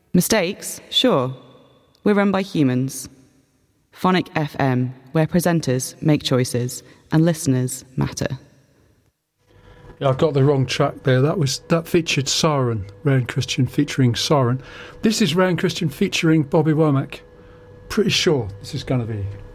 Mistakes? Sure. We're run by humans. Phonic FM, where presenters make choices and listeners matter. Yeah, I got the wrong track there. That featured Siren, Rowan Christian featuring Siren. This is Rowan Christian featuring Bobby Womack. Pretty sure this is going to be